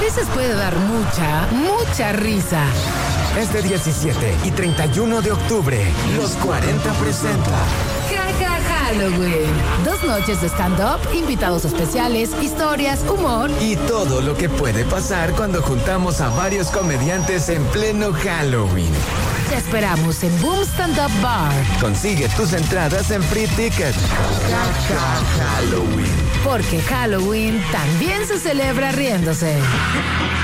veces puede dar mucha risa. Este 17 y 31 de octubre, Los 40 presenta Jaja Halloween. 2 noches de stand-up, invitados especiales, historias, humor y todo lo que puede pasar cuando juntamos a varios comediantes en pleno Halloween. Te esperamos en Boom Stand Up Bar. Consigue tus entradas en Free Ticket. Jaja Halloween. Porque Halloween también se celebra riéndose.